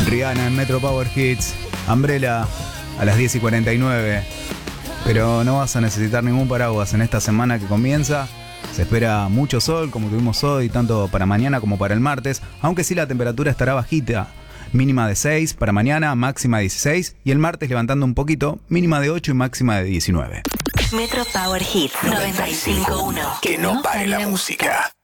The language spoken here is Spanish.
Rihanna en Metro Power Hits, Umbrella a las 10:49. Pero no vas a necesitar ningún paraguas en esta semana que comienza. Se espera mucho sol, como tuvimos hoy, tanto para mañana como para el martes, aunque sí la temperatura estará bajita. Mínima de 6 para mañana, máxima de 16, y el martes levantando un poquito, mínima de 8 y máxima de 19. Metro Power Hits 95.1. Que no pare la música.